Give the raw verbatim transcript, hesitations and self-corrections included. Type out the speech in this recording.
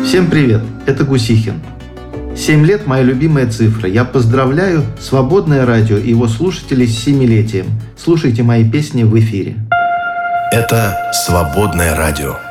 Всем привет, это Гусихин. Семь лет – моя любимая цифра. Я поздравляю Свободное радио и его слушателей с семилетием. Слушайте мои песни в эфире. Это Свободное радио.